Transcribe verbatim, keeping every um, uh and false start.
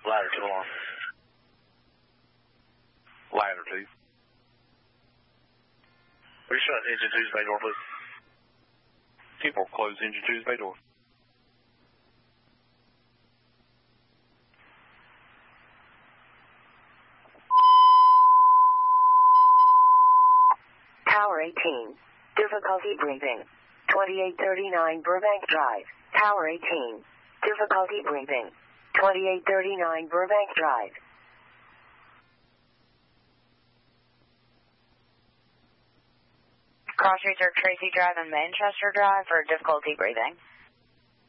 Ladder two alarm. Ladder two. We shut engine two's bay door, please. T four, close engine two's bay door. Tower eighteen. Difficulty breathing. twenty-eight thirty-nine Burbank Drive. Tower eighteen. Difficulty breathing. twenty-eight thirty-nine Burbank Drive. Cross Research Tracy Drive and Manchester Drive for difficulty breathing.